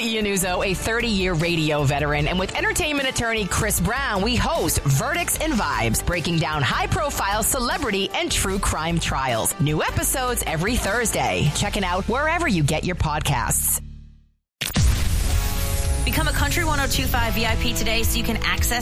Ian Uzo, a 30-year radio veteran, and with entertainment attorney Chris Brown, we host Verdicts and Vibes, breaking down high-profile celebrity and true crime trials. New episodes every Thursday. Check it out wherever you get your podcasts. Become a Country 102.5 VIP today so you can access